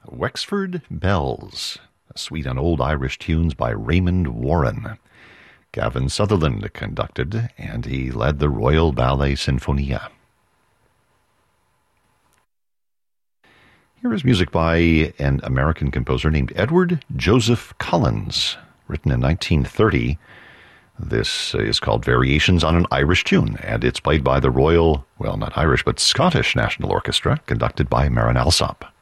Wexford Bells, a suite on old Irish tunes by Raymond Warren. Gavin Sutherland conducted, and he led the Royal Ballet Sinfonia. Here is music by an American composer named Edward Joseph Collins, written in 1930. This is called Variations on an Irish Tune, and it's played by the Royal, well, not Irish, but Scottish National Orchestra, conducted by Marin Alsop.